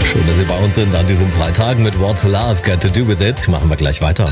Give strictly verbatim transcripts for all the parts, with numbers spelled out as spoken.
Schön, dass Sie bei uns sind an diesem Freitag mit What's Love Got to Do With It. Machen wir gleich weiter.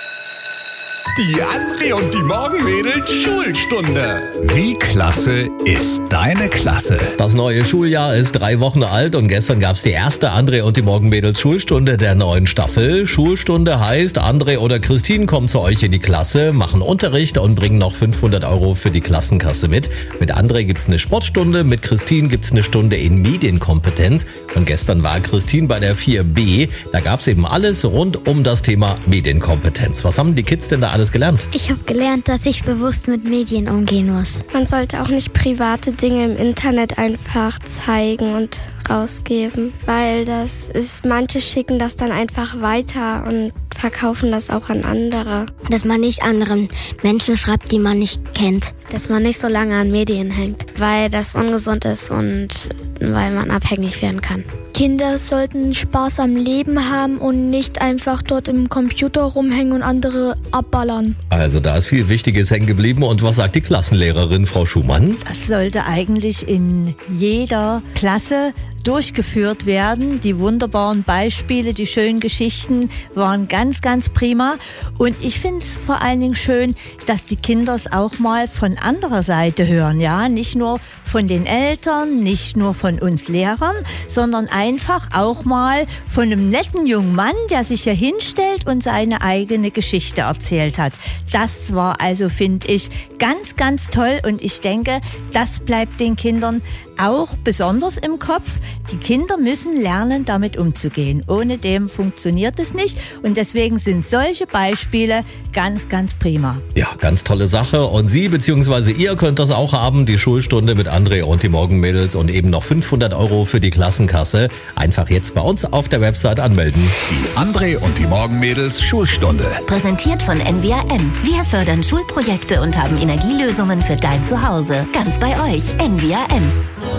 Die André und die Morgenmädels Schulstunde. Wie klasse ist deine Klasse? Das neue Schuljahr ist drei Wochen alt und gestern gab es die erste André und die Morgenmädels Schulstunde der neuen Staffel. Schulstunde heißt, André oder Christine kommen zu euch in die Klasse, machen Unterricht und bringen noch fünfhundert Euro für die Klassenkasse mit. Mit André gibt's eine Sportstunde, mit Christine gibt's eine Stunde in Medienkompetenz. Und gestern war Christine bei der vier B. Da gab's eben alles rund um das Thema Medienkompetenz. Was haben die Kids denn da alles gelernt? Ich habe gelernt, dass ich bewusst mit Medien umgehen muss. Man sollte auch nicht private Dinge im Internet einfach zeigen und rausgeben, weil das ist, manche schicken das dann einfach weiter und verkaufen das auch an andere. Dass man nicht anderen Menschen schreibt, die man nicht kennt. Dass man nicht so lange an Medien hängt, weil das ungesund ist und weil man abhängig werden kann. Kinder sollten Spaß am Leben haben und nicht einfach dort im Computer rumhängen und andere abballern. Also da ist viel Wichtiges hängen geblieben. Und was sagt die Klassenlehrerin, Frau Schumann? Das sollte eigentlich in jeder Klasse durchgeführt werden. Die wunderbaren Beispiele, die schönen Geschichten waren ganz, ganz prima. Und ich finde es vor allen Dingen schön, dass die Kinder es auch mal von anderer Seite hören. Ja, nicht nur von den Eltern, nicht nur von uns Lehrern, sondern einfach auch mal von einem netten jungen Mann, der sich hier hinstellt und seine eigene Geschichte erzählt hat. Das war also, finde ich, ganz, ganz toll. Und ich denke, das bleibt den Kindern auch besonders im Kopf. Die Kinder müssen lernen, damit umzugehen. Ohne dem funktioniert es nicht. Und deswegen sind solche Beispiele ganz, ganz prima. Ja, ganz tolle Sache. Und Sie bzw. ihr könnt das auch haben, die Schulstunde mit André und die Morgenmädels und eben noch fünfhundert Euro für die Klassenkasse. Einfach jetzt bei uns auf der Website anmelden. Die André und die Morgenmädels Schulstunde. Präsentiert von N W A M. Wir fördern Schulprojekte und haben Energielösungen für dein Zuhause. Ganz bei euch. N W A M.